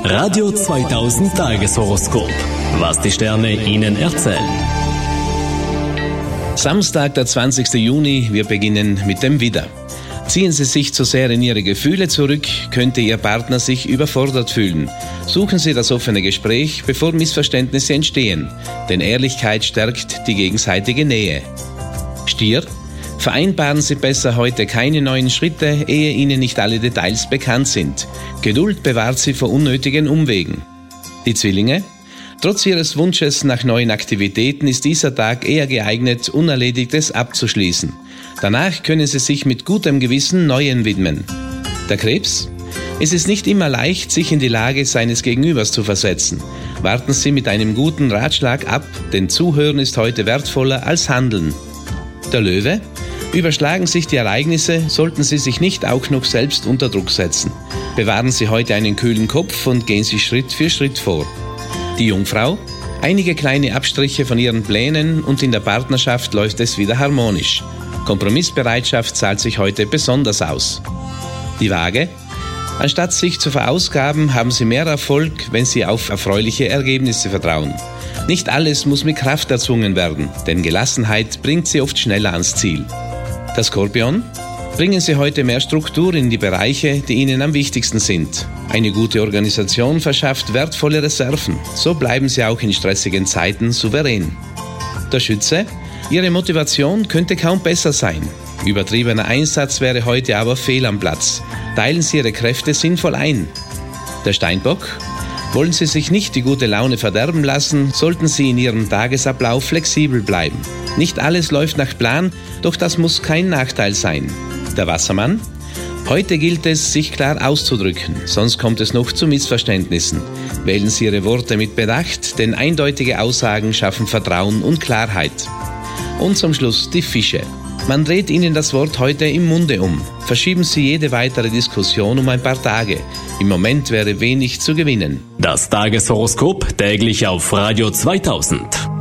Radio 2000 Tageshoroskop. Was die Sterne Ihnen erzählen. Samstag, der 20. Juni, wir beginnen mit dem Widder. Ziehen Sie sich zu sehr in Ihre Gefühle zurück, könnte Ihr Partner sich überfordert fühlen. Suchen Sie das offene Gespräch, bevor Missverständnisse entstehen, denn Ehrlichkeit stärkt die gegenseitige Nähe. Stier, vereinbaren Sie besser heute keine neuen Schritte, ehe Ihnen nicht alle Details bekannt sind. Geduld bewahrt Sie vor unnötigen Umwegen. Die Zwillinge, trotz Ihres Wunsches nach neuen Aktivitäten ist dieser Tag eher geeignet, Unerledigtes abzuschließen. Danach können Sie sich mit gutem Gewissen Neuen widmen. Der Krebs, es ist nicht immer leicht, sich in die Lage seines Gegenübers zu versetzen. Warten Sie mit einem guten Ratschlag ab, denn Zuhören ist heute wertvoller als Handeln. Der Löwe, überschlagen sich die Ereignisse, sollten Sie sich nicht auch noch selbst unter Druck setzen. Bewahren Sie heute einen kühlen Kopf und gehen Sie Schritt für Schritt vor. Die Jungfrau, einige kleine Abstriche von Ihren Plänen und in der Partnerschaft läuft es wieder harmonisch. Kompromissbereitschaft zahlt sich heute besonders aus. Die Waage, anstatt sich zu verausgaben, haben Sie mehr Erfolg, wenn Sie auf erfreuliche Ergebnisse vertrauen. Nicht alles muss mit Kraft erzwungen werden, denn Gelassenheit bringt Sie oft schneller ans Ziel. Der Skorpion, bringen Sie heute mehr Struktur in die Bereiche, die Ihnen am wichtigsten sind. Eine gute Organisation verschafft wertvolle Reserven, so bleiben Sie auch in stressigen Zeiten souverän. Der Schütze, Ihre Motivation könnte kaum besser sein. Übertriebener Einsatz wäre heute aber fehl am Platz. Teilen Sie Ihre Kräfte sinnvoll ein. Der Steinbock, wollen Sie sich nicht die gute Laune verderben lassen, sollten Sie in Ihrem Tagesablauf flexibel bleiben. Nicht alles läuft nach Plan, doch das muss kein Nachteil sein. Der Wassermann, heute gilt es, sich klar auszudrücken, sonst kommt es noch zu Missverständnissen. Wählen Sie Ihre Worte mit Bedacht, denn eindeutige Aussagen schaffen Vertrauen und Klarheit. Und zum Schluss die Fische. Man dreht Ihnen das Wort heute im Munde um. Verschieben Sie jede weitere Diskussion um ein paar Tage. Im Moment wäre wenig zu gewinnen. Das Tageshoroskop täglich auf Radio 2000.